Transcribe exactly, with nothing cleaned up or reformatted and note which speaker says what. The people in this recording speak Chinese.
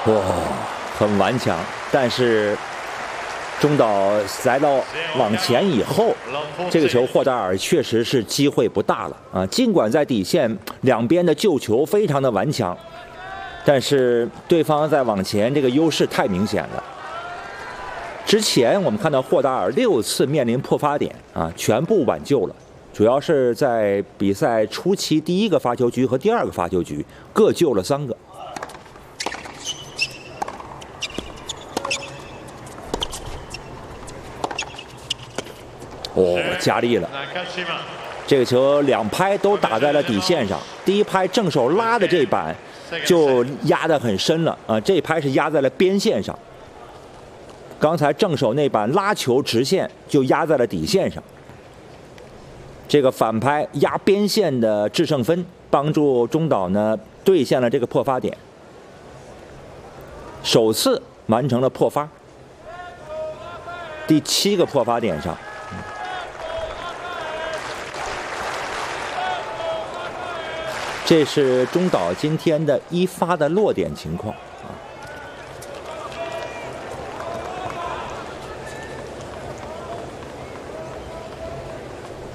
Speaker 1: 哇，很顽强，但是中岛来到往前以后，这个球霍达尔确实是机会不大了啊。尽管在底线两边的救球非常的顽强，但是对方在往前这个优势太明显了。之前我们看到霍达尔六次面临破发点啊，全部挽救了，主要是在比赛初期第一个发球局和第二个发球局各救了三个。哦，加力了！这个球两拍都打在了底线上，第一拍正手拉的这板就压得很深了啊，这一拍是压在了边线上。刚才正手那板拉球直线就压在了底线上，这个反拍压边线的制胜分，帮助中岛呢兑现了这个破发点，首次完成了破发，第七个破发点上。这是中岛今天的一发的落点情况啊，